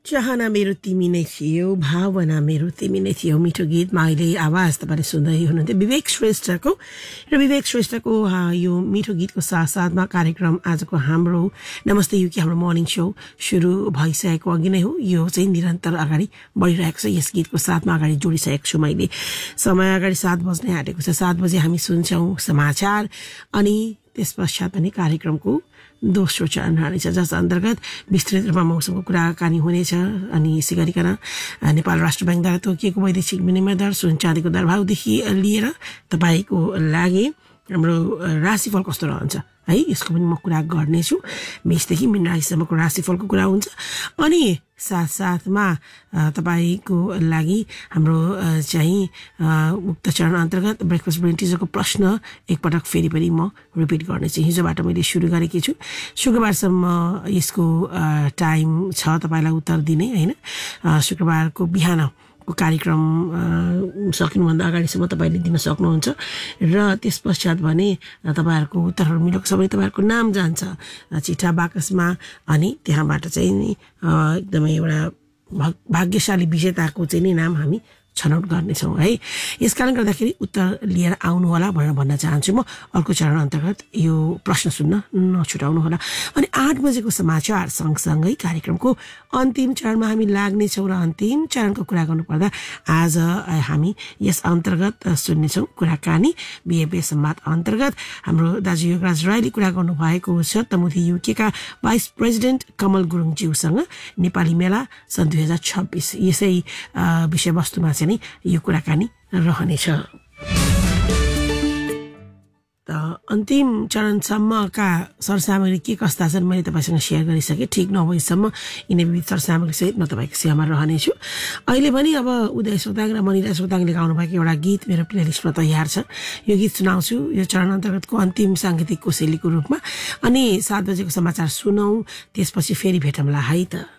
चाहना मेरो तिमी नै थियौ, भावना मेरो तिमी नै थियौ। मिठो गीतमा अहिले आवाज तपाईले सुन्दै हुनुहुन्थ्यो विवेक श्रेष्ठको। र विवेक श्रेष्ठको यो मिठो गीतको साथसाथमा कार्यक्रम आजको हाम्रो नमस्ते युके हाम्रो मर्निङ सो सुरु भइसकेको अघि नै हो। यो चाहिँ निरन्तर अगाडि बढिरहेको छ। यस गीतको साथमा अगाडि जोडिसकेको छु मैले। समय अगाडि 7 बज्ने आँटेको छ। 7 बजे हामी सुन्छौँ समाचार अनि त्यस पश्चात पनि कार्यक्रमको दोस्रो चरण रहनेछ, जस अन्तर्गत विस्तृत रूपमा मौसमको कुराकानी हुनेछ। अनि यसै गरिकन नेपाल राष्ट्र ब्याङ्कद्वारा तोकिएको वैदेशिक विनिमय दर, सुन चाँदीको दरभावदेखि लिएर तपाईँको लागि हाम्रो राशिफल कस्तो रहन्छ है, यसको पनि म कुरा गर्नेछु। मेषदेखि मीन राशिसम्मको राशिफलको कुरा हुन्छ। अनि साथसाथमा तपाईँको लागि हाम्रो चाहिँ उक्त चरण अन्तर्गत ब्रेकफास्ट ब्रेन टिचरको प्रश्न एकपटक फेरि पनि म रिपिट गर्नेछु। हिजोबाट मैले सुरु गरेकी छु। शुक्रबारसम्म यसको टाइम छ तपाईँलाई उत्तर दिने होइन। शुक्रबारको बिहान कार्यक्रम सकिनुभन्दा अगाडिसम्म तपाईँले दिन सक्नुहुन्छ। र त्यस पश्चात भने तपाईँहरूको उत्तरहरू मिलेको समय तपाईँहरूको नाम जान्छ चिठा बाकसमा। अनि त्यहाँबाट चाहिँ नि एकदमै एउटा भाग्यशाली विजेताको चाहिँ नि नाम हामी छनौट गर्नेछौँ है। यसकारण गर्दाखेरि उत्तर लिएर आउनु होला भनेर भन्न चाहन्छु म। अर्को चरण अन्तर्गत यो प्रश्न सुन्न नछुटाउनु होला। अनि 8 बजेको समाचार सँगसँगै कार्यक्रमको अन्तिम चरणमा हामी लाग्नेछौँ। र अन्तिम चरणको कुरा गर्नुपर्दा आज हामी यस अन्तर्गत सुन्नेछौँ कुराकानी बिहेबियर संवाद अन्तर्गत हाम्रो दाजु योगराज राईले कुरा गर्नुभएको छ तमुथी युकेका भाइस प्रेसिडेन्ट कमल गुरुङज्यूसँग नेपाली मेला सन् 2026। यसै विषयवस्तुमा चाहिँ यो कुराकानी रहनेछ। त अन्तिम चरणसम्मका सरसामग्री के कस्ता छन् मैले तपाईँसँग सेयर गरिसकेँ। ठिक नभएसम्म यिनै विविध सरसामग्रीसहित म तपाईँको सेवामा रहनेछु। अहिले पनि अब उदय सोताङ र मनिरा सोताङले गाउनुभएको एउटा गीत मेरो प्लेलिस्टमा तयार छ। यो गीत सुनाउँछु यो चरण अन्तर्गतको अन्तिम साङ्गीतिक कोसेलीको रूपमा। अनि 7 बजेको समाचार सुनौँ, त्यसपछि फेरि भेटौँला है त।